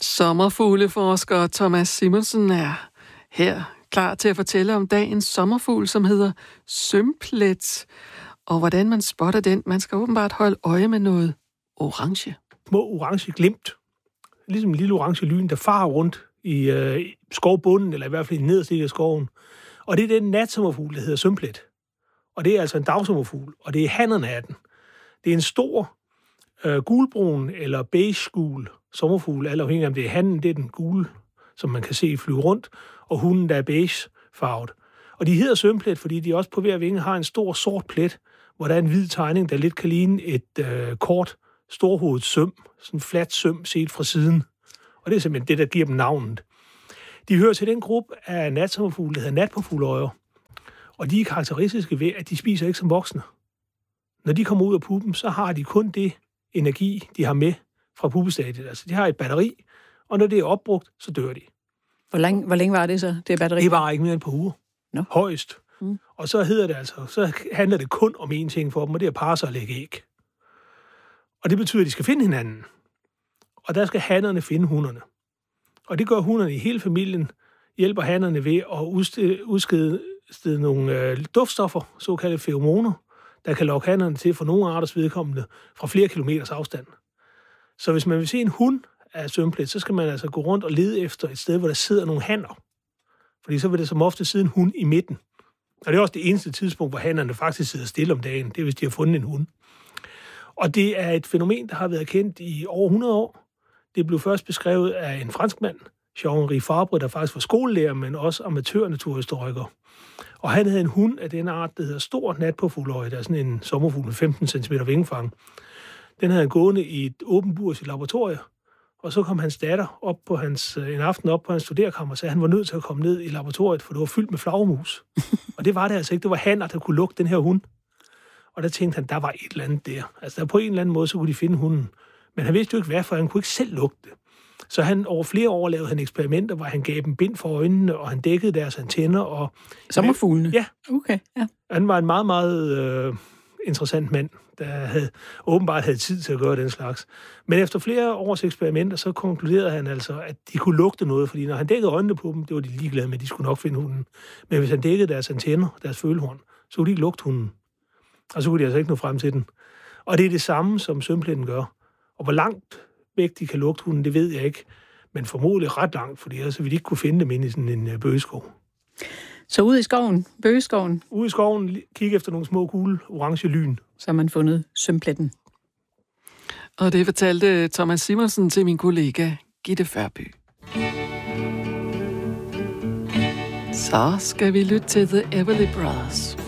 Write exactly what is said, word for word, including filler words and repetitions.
Sommerfugleforsker Thomas Simonsen er her klar til at fortælle om dagens sommerfugl, som hedder sømplet, og hvordan man spotter den. Man skal åbenbart holde øje med noget orange. Små orange glimt, ligesom en lille orange lyn, der farer rundt i øh, skovbunden, eller i hvert fald i nederste del af skoven. Og det er den natsommerfugl, der hedder sømplet. Og det er altså en dagsommerfugl, og det er hannerne af den. Det er en stor øh, gulbrun eller beige-gul sommerfugl, alt afhængig af om det er hannen, det er den gule, som man kan se flyve rundt, og hunden, der er beige-farvet. Og de hedder sømplet, fordi de også på hver vinge har en stor sort plet, hvor der er en hvid tegning, der lidt kan ligne et øh, kort, storhovedet søm, sådan en flat søm set fra siden. Og det er simpelthen det, der giver dem navnet. De hører til den gruppe af natsommerfugle, der hedder natpåfugleøjer. Og de er karakteristiske ved, at de spiser ikke som voksne. Når de kommer ud af puppen, så har de kun det energi, de har med fra puppestadiet. Altså, de har et batteri, og når det er opbrugt, så dør de. Hvor længe, hvor længe var det så, det batteri? Det var ikke mere end på uger. No. Højst. Mm. Og så hedder det altså, så handler det kun om én ting for dem, og det er at parre sig og lægge æg. Og det betyder, at de skal finde hinanden. Og der skal hannerne finde hunderne. Og det gør hunderne i hele familien, hjælper hannerne ved at udstede, udskede nogle øh, duftstoffer, såkaldte feromoner, der kan lokke hannerne til for nogle arters vedkommende fra flere kilometers afstand. Så hvis man vil se en hund af sømplet, så skal man altså gå rundt og lede efter et sted, hvor der sidder nogle hanner. Fordi så vil det som ofte sidde en hund i midten. Og det er også det eneste tidspunkt, hvor hannerne faktisk sidder stille om dagen. Det er, hvis de har fundet en hund. Og det er et fænomen, der har været kendt i over hundrede år. Det blev først beskrevet af en franskmand, Jean-Henri Fabre, der faktisk var skolelærer, men også amatørnaturhistoriker. Og han havde en hund af den art, der hedder stor natpåfugleøje. Der er sådan en sommerfugl med femten centimeter vingefang. Den havde han gående i et åbent bur i sit laboratorium. Og så kom hans datter op på hans, en aften op på hans studerkammer og sagde, at han var nødt til at komme ned i laboratoriet, for det var fyldt med flagermus. Og det var det altså ikke. Det var hanner, der kunne lugte den her hund. Og der tænkte han, der var et eller andet der. Altså der på en eller anden måde, så kunne de finde hunden. Men han vidste jo ikke hvad, for han kunne ikke selv lugte det. Så han over flere år lavede han eksperimenter, hvor han gav dem bind for øjnene, og han dækkede deres antenner. Og sommerfuglene? Ja. Okay, ja. Han var en meget, meget øh, interessant mand, der havde, åbenbart havde tid til at gøre den slags. Men efter flere års eksperimenter, så konkluderede han altså, at de kunne lugte noget, fordi når han dækkede øjnene på dem, det var de ligeglade med, de skulle nok finde hunden. Men hvis han dækkede deres antenner, deres følehorn, så kunne de ikke lugte hunden. Og så kunne de altså ikke nå frem til den. Og det er det samme, som sømpletten gør. Og hvor langt væk de kan lugte hunden, det ved jeg ikke. Men formodentlig ret langt, fordi ellers ville de ikke kunne finde dem inde i sådan en bøgeskov. Så ude i skoven, bøgeskoven? Ude i skoven, kigge efter nogle små gule, orange lyn. Så har man fundet sømpletten. Og det fortalte Thomas Simonsen til min kollega Gitte Førby. Så skal vi lytte til The Everly Brothers.